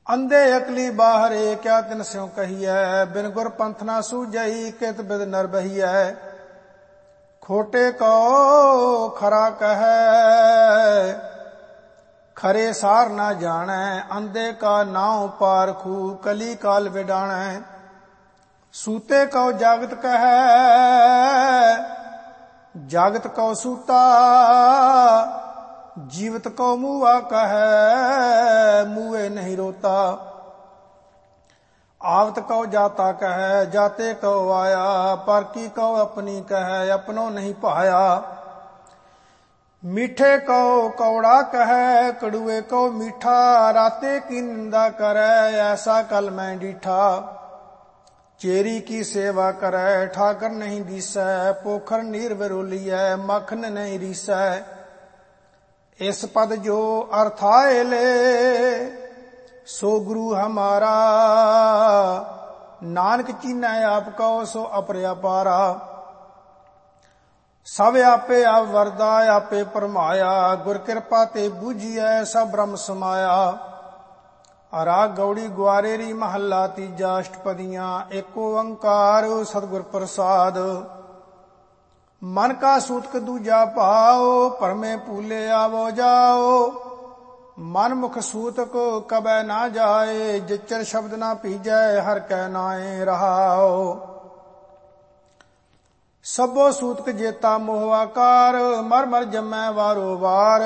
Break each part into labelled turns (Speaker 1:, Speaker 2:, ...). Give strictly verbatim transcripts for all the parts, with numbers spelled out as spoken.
Speaker 1: अंधे अकली बाहरे क्या तिन स्यों कहिए, बिन गुर पंथ ना सूझई कित बिद नर बहिए। खोटे को खरा कहे खरे सार ना जाने, अंधे का नाव पारखू कली काल विडाणे। सूते को जागत कहे जागत को सूता, जीवत को मुआ कहे मुए नहीं रोता। आवत को जाता कहे जाते को आया, पर की को अपनी कहे अपनों नहीं पाया। मीठे को कौड़ा कहे कड़ुए को मीठा, राते की निंदा करे ऐसा कल मैं डीठा। चेरी की सेवा करे ठाकर नहीं दीसै, पोखर नीर विरोलियै मखन नहीं रीसै। इस पद जो अर्थाए ले सो गुरु हमारा, नानक चीनै आप को सो अपर अपारा। सब आपे आप वरदा आपे परमाया, गुर कृपा ते बूझिए सब ब्रह्म समाया। राग गौड़ी ग्वारेरी महला तीजा अष्टपदियां, एको ओंकार सतगुर प्रसाद। मन का सूतक दूजा पाओ, परमे पूले आवो जाओ। मन मुख सूतक कबै ना जाए, जिचर शब्द ना पीजै हर कै नाए रहाओ। सबो सूतक जेता मोह आकार, मर मर जमै वारो वार।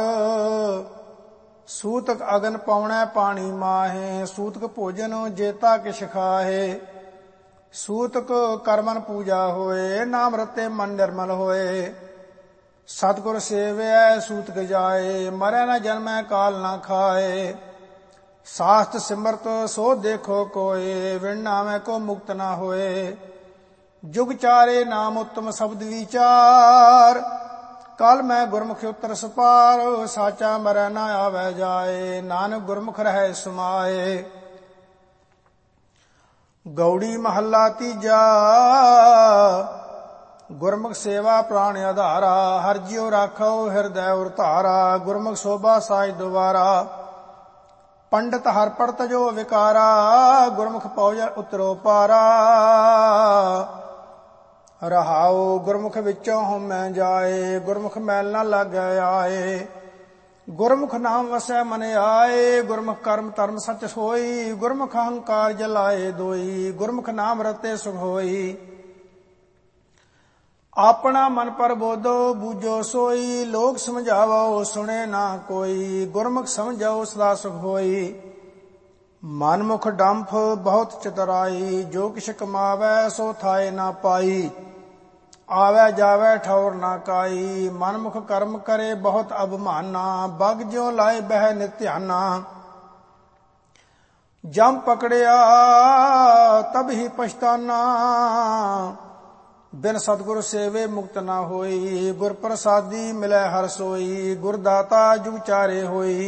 Speaker 1: सूतक अगन पौणै पानी माहे, सूतक भोजन जेता किछ खाहे। सूतक करमन पूजा होए, नाम रते मन निर्मल होए। सतगुर सेवै सूतक जाए, मरै न जन्मै काल न खाए। शास्त्र सिमरत सो देखो कोय, विण नामै को मुक्त न होए। जुग चारे नाम उत्तम शब्द विचार, कल मैं गुरमुख उतर सपार। साचा मरै न आवे जाए, नानक गुरमुख रहै समाए। गौड़ी महला तीजा, गुरमुख सेवा प्राण आधारा। हर जियो राखो हृदय उर धारा, गुरमुख शोभा साज दुबारा। पंडित हर पढ़त जो विकारा, गुरमुख पौज उतरो पारा। रहाओ गुरमुख विचों होमै जाए, गुरमुख मैल न लागै आए। गुरमुख नाम वसै मन आए, गुरमुख कर्म धर्म सच सोई। गुरमुख अहंकार जलाए दोई, गुरमुख नाम रते सुख होई। अपना मन पर बोधो बूझो सोई, लोग समझावो सुने ना कोई। गुरमुख समझो सदा सुख होई। मनमुख डंफ बहुत चतुराई, जो किछ कमावै सो थाए ना पाई। आवे जावे ठौर ना काई, मनमुख कर्म करे बहुत अभिमाना। बग ज्यों लाए बह नित्याना, जम पकड़िया तब ही पछताना। बिन सतगुर सेवे मुक्त ना होई, गुर प्रसादी मिलै हर सोई। गुरदाता जुग चारे होई,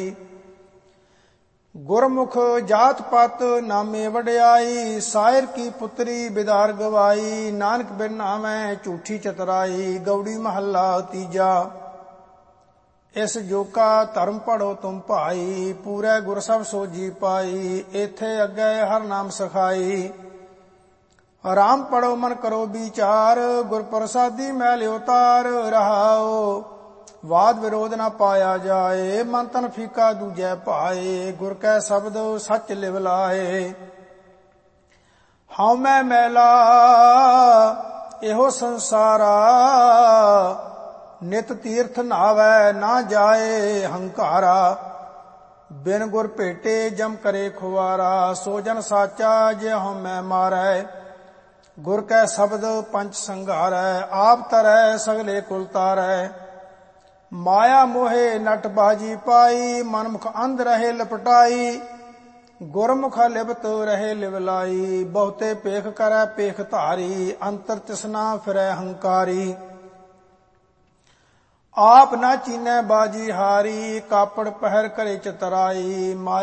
Speaker 1: गुरमुख जात पात नामे वड्याई। सायर की पुत्री बिदार गवाई, नानक बिन नामै झूठी चतराई। गौड़ी महला तीजा, इस जोका धर्म पढ़ो तुम भाई। पूरे गुर सब सोजी पाई, एथे अगे हर नाम सखाई। राम पढ़ो मन करो विचार, गुर प्रसादी मैल उतार। रहाओ वाद विरोध न पाया जाए, मन तन फीका दूजै भाए। गुर कै शब्द सच लिव लाए। हाउ मैं मैला एहो संसारा, नित तीर्थ नावै ना जाए हंकारा। बिन गुर भेटे जम करे खुवारा, सो जन साचा जे हਉ मैं मारै। गुर कै शब्द पंच संघारै, आप तरै सगले कुल तारै। माया मोहे नट बाजी पाई, मनमुख अंध रहे लपटाई। गुरमुख लिपत रहे लिवलाई, बहुते पेख करै पेख धारी। अंतर तिसना फिरै हंकारी, आप न चीनै बाजी हारी। कापड़ पहर करे चतराई,